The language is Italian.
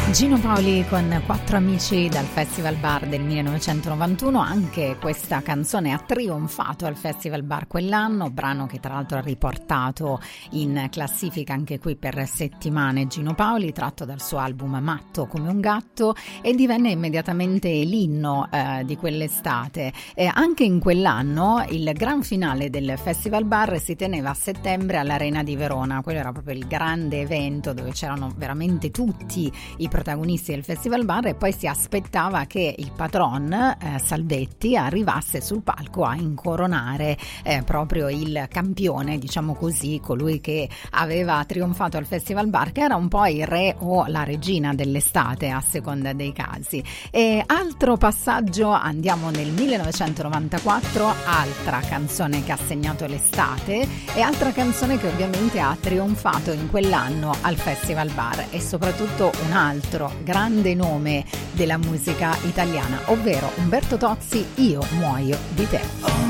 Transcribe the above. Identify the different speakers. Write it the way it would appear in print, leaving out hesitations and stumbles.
Speaker 1: Gino Paoli con Quattro amici dal Festival Bar del 1991, anche questa canzone ha trionfato al Festival Bar quell'anno, brano che tra l'altro ha riportato in classifica anche qui per settimane Gino Paoli, tratto dal suo album Matto come un gatto, e divenne immediatamente l'inno di quell'estate. Anche in quell'anno il gran finale del Festival Bar si teneva a settembre all'Arena di Verona, quello era proprio il grande evento dove c'erano veramente tutti i protagonisti del Festival Bar, e poi si aspettava che il patron Salvetti arrivasse sul palco a incoronare proprio il campione, diciamo così, colui che aveva trionfato al Festival Bar, che era un po' il re o la regina dell'estate a seconda dei casi. E altro passaggio, andiamo nel 1994, altra canzone che ha segnato l'estate e altra canzone che ovviamente ha trionfato in quell'anno al Festival Bar, e soprattutto un altro grande nome della musica italiana, ovvero Umberto Tozzi, Io muoio di te.